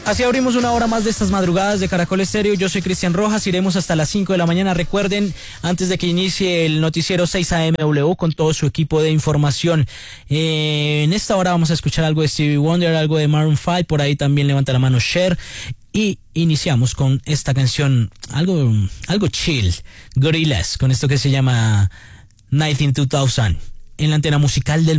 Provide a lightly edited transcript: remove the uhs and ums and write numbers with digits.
Así abrimos una hora más de estas madrugadas de Caracol Estéreo. Yo soy Cristian Rojas, iremos hasta las 5 de la mañana. Recuerden, antes de que inicie el noticiero 6 AMW con todo su equipo de información. En esta hora vamos a escuchar algo de Stevie Wonder, algo de Maroon 5, por ahí también levanta la mano Cher. Y iniciamos con esta canción, algo chill, Gorillaz, con esto que se llama Night in 2000, en la antena musical del